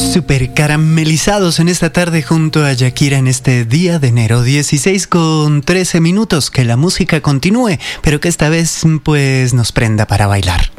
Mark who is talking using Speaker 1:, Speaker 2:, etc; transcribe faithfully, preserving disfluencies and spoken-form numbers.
Speaker 1: Súper caramelizados en esta tarde junto a Shakira en este día de enero, dieciséis con trece minutos. Que la música continúe, pero que esta vez pues nos prenda para bailar.